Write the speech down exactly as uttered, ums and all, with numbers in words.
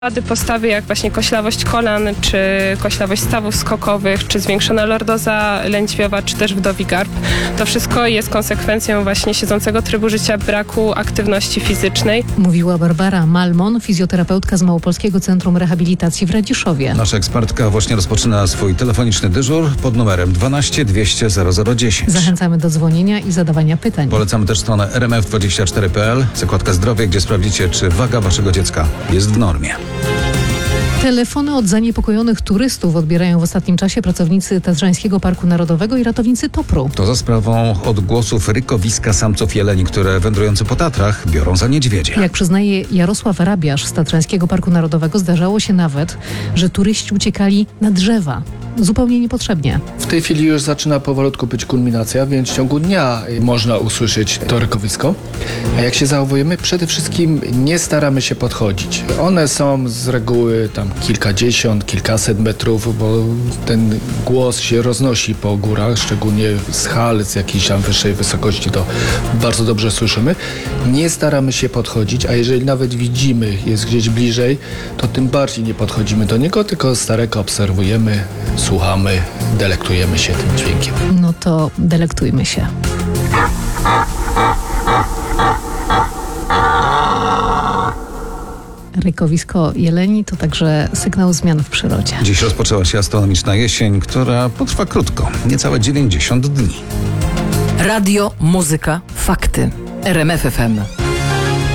Wady postawy jak właśnie koślawość kolan, czy koślawość stawów skokowych, czy zwiększona lordoza lędźwiowa, czy też wdowi garb. To wszystko jest konsekwencją właśnie siedzącego trybu życia, braku aktywności fizycznej. Mówiła Barbara Malmon, fizjoterapeutka z Małopolskiego Centrum Rehabilitacji w Radziszowie. Nasza ekspertka właśnie rozpoczyna swój telefoniczny dyżur pod numerem dwanaście dwieście zero zero dziesięć. Zachęcamy do dzwonienia i zadawania pytań. Polecamy też stronę r m f dwadzieścia cztery kropka p l, zakładka zdrowie, gdzie sprawdzicie, czy waga waszego dziecka jest w normie. Telefony od zaniepokojonych turystów odbierają w ostatnim czasie pracownicy Tatrzańskiego Parku Narodowego i ratownicy Topru. To za sprawą odgłosów rykowiska samców jeleni, które wędrujący po Tatrach biorą za niedźwiedzie. Jak przyznaje Jarosław Rabiasz z Tatrzańskiego Parku Narodowego, zdarzało się nawet, że turyści uciekali na drzewa. Zupełnie niepotrzebnie. W tej chwili już zaczyna powolutku być kulminacja, więc w ciągu dnia można usłyszeć to rykowisko. A jak się zachowujemy? Przede wszystkim nie staramy się podchodzić. One są z reguły tam kilkadziesiąt, kilkaset metrów, bo ten głos się roznosi po górach, szczególnie z hal, z jakiejś tam wyższej wysokości, to bardzo dobrze słyszymy. Nie staramy się podchodzić, a jeżeli nawet widzimy, jest gdzieś bliżej, to tym bardziej nie podchodzimy do niego, tylko z daleka obserwujemy, słuchamy, delektujemy się tym dźwiękiem. No to delektujmy się. Rykowisko jeleni to także sygnał zmian w przyrodzie. Dziś rozpoczęła się astronomiczna jesień, która potrwa krótko, niecałe dziewięćdziesiąt dni. Radio, muzyka, fakty. R M F F M.